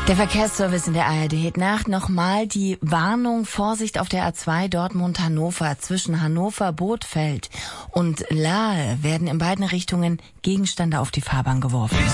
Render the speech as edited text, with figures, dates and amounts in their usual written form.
Der Verkehrsservice in der ARD. Nacht nochmal die Warnung, Vorsicht auf der A2 Dortmund-Hannover. Zwischen Hannover-Bothfeld und Lahe werden in beiden Richtungen Gegenstände auf die Fahrbahn geworfen.